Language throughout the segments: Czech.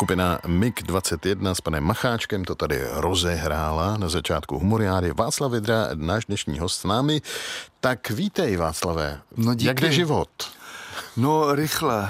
Skupina MiG-21 s panem Macháčkem to tady rozehrála na začátku Humoriády. Václav Vydra, náš dnešní host s námi. Tak vítej, Václavé. No díky. Jak jde život? No rychle.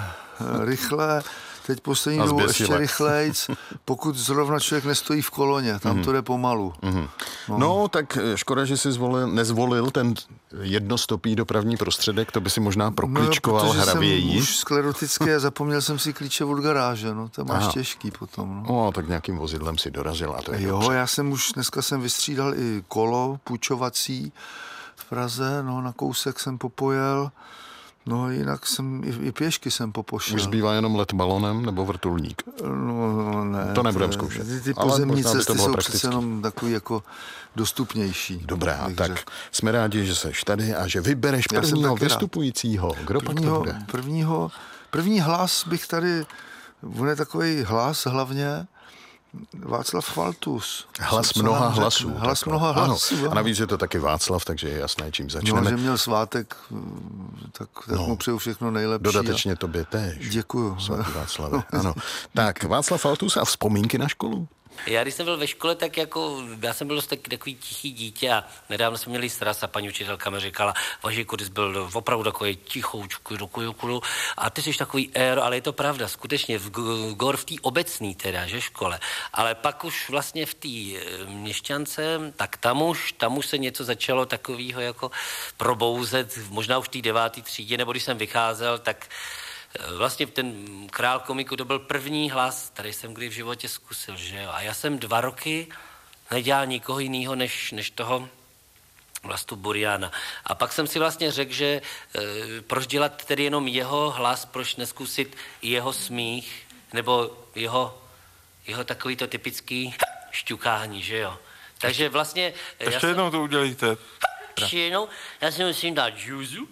Teď poslední dobou ještě rychlejc, pokud zrovna člověk nestojí v koloně, tam to jde pomalu. No, tak škoda, že jsi nezvolil ten jednostopý dopravní prostředek, to by si možná prokličkoval hravěji. Jsem už sklerotický a zapomněl jsem si klíče od garáže, no, to máš těžký potom. No. Tak nějakým vozidlem si dorazil a to je dobře. Dneska jsem vystřídal i kolo půjčovací v Praze, no, na kousek jsem popojel. No jinak jsem, i pěšky jsem popošel. Už zbývá jenom let balonem nebo vrtulník? No ne. To nebudeme zkoušet. Ty pozemní cesty jsou přece jenom takový jako dostupnější. Dobrá, tak jsme rádi, že seš tady a že vybereš prvního vystupujícího. Kdo pak to bude? První hlas bych tady, on je takový hlas hlavně, Václav Faltus. Hlas mnoha hlasů. Hlas mnoha hlasů. A navíc je to taky Václav, takže je jasné, čím začneme. No, že měl svátek, tak mu přeju všechno nejlepší. Dodatečně tobě též. Děkuju. Svatý Václave, ano. Tak, Václav Faltus a vzpomínky na školu. Já když jsem byl ve škole, tak jako, já jsem byl dost takový tichý dítě a nedávno jsme měli sraz a paní učitelka mi říkala, Vaši Kudis byl opravdu takový tichoučku, a ty jsi takový ale je to pravda, skutečně v té obecný teda, že škole, ale pak už vlastně v té měšťance, tak tam už se něco začalo takového jako probouzet, možná už v té 9. třídě, nebo když jsem vycházel, tak vlastně ten král komiku to byl první hlas, který jsem kdy v životě zkusil, že jo. A já jsem 2 roky nedělal nikoho jiného než toho Vlastu Buriana. A pak jsem si vlastně řekl, že proč dělat tedy jenom jeho hlas, proč neskusit i jeho smích, nebo jeho takový to typický šťukání, že jo. Takže vlastně... Ještě jednou to udělíte. Ještě jednou, já si musím dát džuzu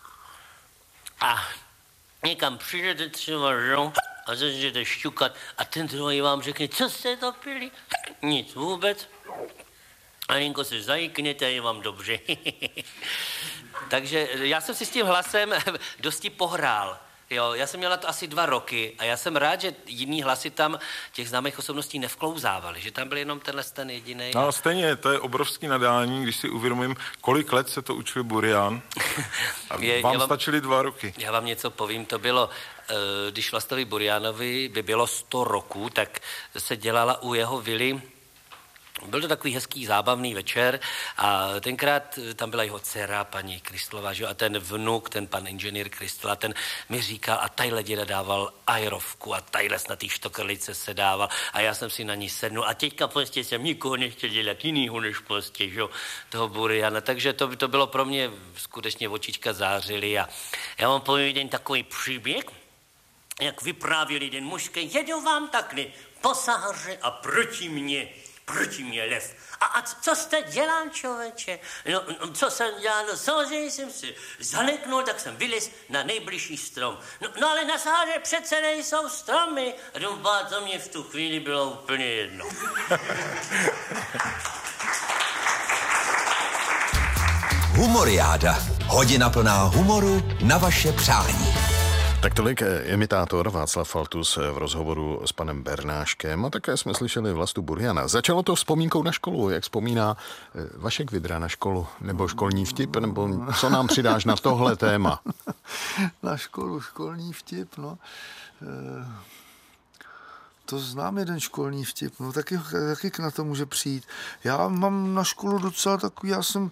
a někam přijdete třeba, že? A začnete šťukat a ten druhý vám řekne, co jste to pili? Nic vůbec. A jenko se zajiknete a je vám dobře. Takže já jsem si s tím hlasem dosti pohrál. Jo, já jsem měl na to asi 2 roky a já jsem rád, že jiný hlasy tam těch známých osobností nevklouzávaly, že tam byl jenom ten jediný. No stejně, to je obrovský nadání, když si uvědomím, kolik let se to učil Burian. A vám stačily 2 roky. Já vám něco povím, to bylo, když Vlastovi Burianovi by bylo 100 roků, tak se dělala u jeho vily. Byl to takový hezký, zábavný večer a tenkrát tam byla jeho dcera, paní Kristlová, že? A ten vnuk, ten pan inženýr Kristl, a ten mi říkal, a tajhle děda dával ajrovku a tajhle na té štokrlice se dával a já jsem si na ní sednul a teďka prostě jsem nikoho nechtěl dělat jinýho než prostě, že? Toho Buriana, takže to bylo pro mě skutečně očička zářily a já vám povím jeden takový příběh, jak vyprávěl jeden mužský, jedu vám takhle po Sahaře a proti mě lev. A co jste dělal, člověče? No, co jsem dělal? No, samozřejmě jsem si zaleknul, tak jsem vylez na nejbližší strom. No ale na Sahaře přece nejsou stromy. A to mě v tu chvíli bylo úplně jedno. Humoriáda. Hodina plná humoru na vaše přání. Tak tolik imitátor Václav Faltus v rozhovoru s panem Bernáškem a také jsme slyšeli Vlastu Buriana. Začalo to vzpomínkou na školu, jak vzpomíná Vašek Vydra na školu, nebo školní vtip, nebo co nám přidáš na tohle téma? Na školu, školní vtip, no. To znám jeden školní vtip, no taky na to může přijít. Já mám na školu docela takový, já jsem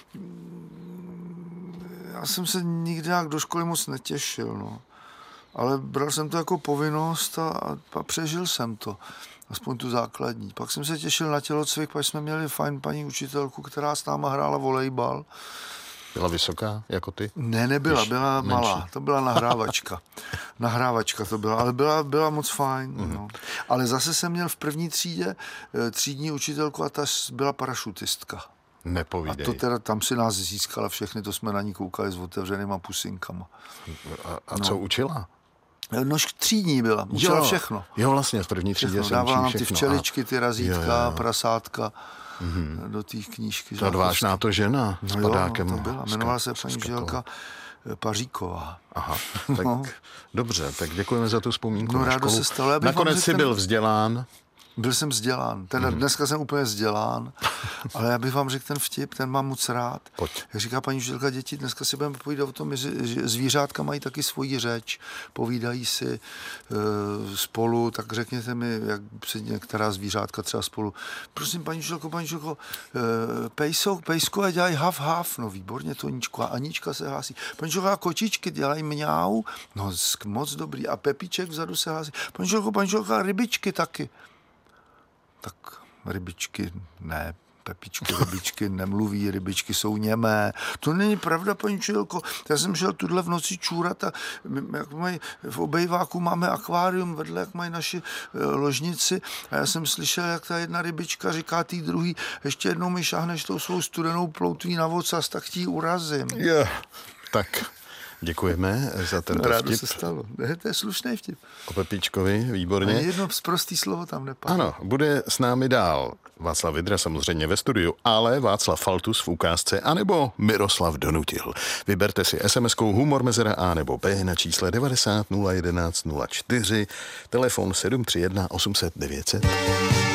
se nikdy jak do školy moc netěšil, no. Ale bral jsem to jako povinnost a přežil jsem to. Aspoň tu základní. Pak jsem se těšil na tělocvik, pak jsme měli fajn paní učitelku, která s náma hrála volejbal. Byla vysoká jako ty? Ne, nebyla, byla malá. To byla nahrávačka. Nahrávačka to byla, ale byla moc fajn. No. Ale zase jsem měl v první třídě třídní učitelku a ta byla parašutistka. Nepovídej. A to teda tam si nás získala všechny, to jsme na ní koukali s otevřenýma pusinkama. A co učila? No třídní byla, učila všechno. Jo, vlastně v první třídě jsem dávala nám ty všechno. včeličky, ty razítka, prasátka do té knížky. To odvážná to žena s padákem. To byla, jmenovala se paní želka Paříková. Aha, tak dobře, tak děkujeme za tu vzpomínku No, na rádo školu. se stalo. Nakonec jsi byl vzdělán. Byl jsem vzdělán. Dneska jsem úplně vzdělán, ale já bych vám řekl ten vtip, ten mám moc rád. Pojď. Jak říká paní učitelka, děti, dneska si budeme povídat o tom, že zvířátka mají taky svoji řeč, povídají si spolu, tak řekněte mi, jak se některá zvířátka třeba spolu. Prosím, paní učitelko, pejskové dělají haf, no výborně, Toníčko, a Anička se hlásí. Paní učitelko, a kočičky dělají mňau, no moc dobrý, a Pepíček vzadu se hlásí. Paní učitelko, a rybičky taky. Tak rybičky ne, rybičky nemluví, rybičky jsou němé. To není pravda, paní učitelko. Já jsem šel tuhle v noci čůrat a jak mají, v obejváku máme akvárium vedle, jak mají naši ložnici a já jsem slyšel, jak ta jedna rybička říká tý druhý, ještě jednou mi šáhneš tou svou studenou ploutví na ocas, tak ti urazím. Tak děkujeme za tento Rádo vtip. se stalo. To je slušný vtip. O Pepíčkovi, výborně. Ani jedno prostý slovo tam nepadlo. Ano, bude s námi dál Václav Vydra samozřejmě ve studiu, ale Václav Faltus v ukázce, anebo Miroslav Donutil. Vyberte si SMS-kou humor mezera A nebo B na čísle 90 011 04, telefon 731 800 900.